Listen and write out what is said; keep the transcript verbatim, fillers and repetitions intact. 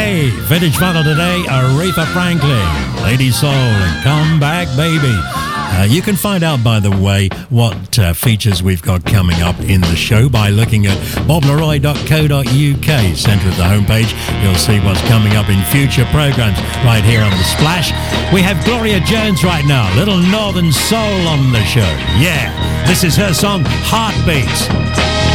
Hey, vintage vinyl today, Aretha Franklin, Lady Soul, and Come Back Baby. Uh, you can find out, by the way, what uh, features we've got coming up in the show by looking at bob leroy dot co dot uk. Centre of the homepage, you'll see what's coming up in future programs right here on The Splash. We have Gloria Jones right now, Little Northern Soul on the show. Yeah, this is her song, Heartbeats.